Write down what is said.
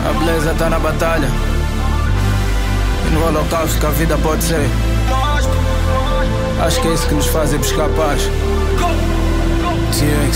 A beleza tá na batalha e no holocausto que a vida pode ser. Acho que é isso que nos faz ir buscar paz. TX.